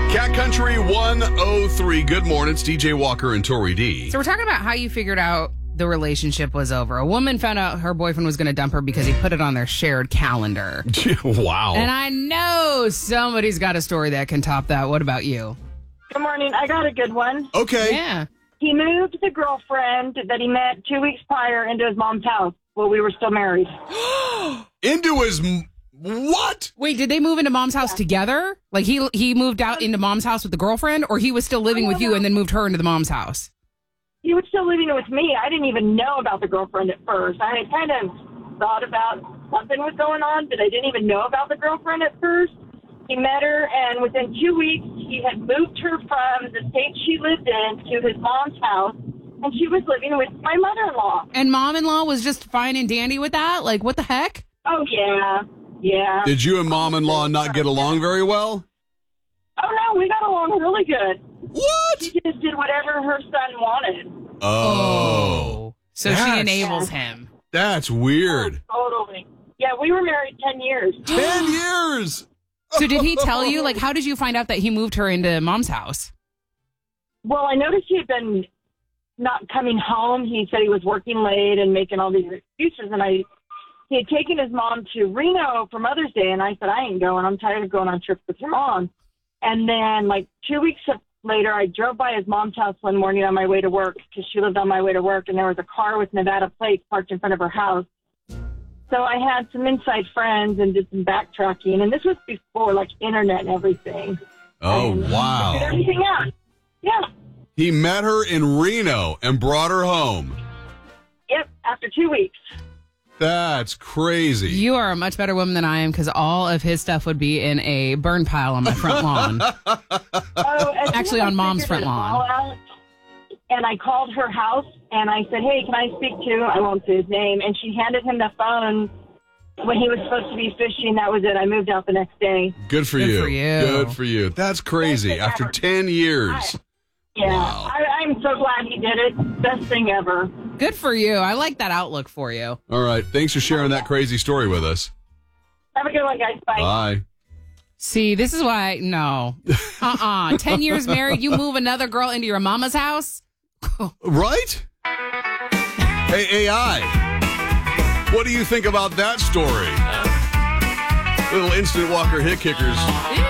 Cat Country 103. Good morning. It's DJ Walker and Tori D. So we're talking about how you figured out the relationship was over. A woman found out her boyfriend was going to dump her because he put it on their shared calendar. Wow. And I know somebody's got a story that can top that. What about you? Good morning. I got a good one. Okay. Yeah. He moved the girlfriend that he met 2 weeks prior into his mom's house while we were still married. Into his... What? Wait, did they move into mom's house together? Like he moved out into mom's house with the girlfriend, or he was still living with you and then moved her into the mom's house? He was still living with me. I didn't even know about the girlfriend at first. I had kind of thought about something was going on, but I didn't even know about the girlfriend at first. He met her, and within 2 weeks, he had moved her from the state she lived in to his mom's house, and she was living with my mother-in-law. And mom-in-law was just fine and dandy with that? Like, what the heck? Oh, yeah. Yeah. Did you and mom-in-law not get along very well? Oh, no, we got along really good. What? She just did whatever her son wanted. Oh. So she enables him. That's weird. Totally. Yeah, we were married 10 years. 10 years. So did he tell you, like, how did you find out that he moved her into mom's house? Well, I noticed he had been not coming home. He said he was working late and making all these excuses. And he had taken his mom to Reno for Mother's Day. And I said, I ain't going. I'm tired of going on trips with your mom. And then, like, 2 weeks later, I drove by his mom's house one morning on my way to work because she lived on my way to work. And there was a car with Nevada plates parked in front of her house. So I had some inside friends and did some backtracking. And this was before, like, internet and everything. Oh, And wow. figured everything out. Yeah. He met her in Reno and brought her home. Yep, after 2 weeks. That's crazy. You are a much better woman than I am because all of his stuff would be in a burn pile on my front lawn. And Actually, on Mom's front lawn. And I called her house, and I said, hey, can I speak to, I won't say his name, and she handed him the phone when he was supposed to be fishing. That was it. I moved out the next day. Good for you. Good for you. That's crazy. Best thing After ever. 10 years. Yeah, Wow. I'm so glad he did it. Best thing ever. Good for you. I like that outlook for you. All right. Thanks for sharing that crazy story with us. Have a good one, guys. Bye. Bye. See, this is why, no. 10 years married, you move another girl into your mama's house? Right? Hey, AI. What do you think about that story? Little instant Walker hit kickers.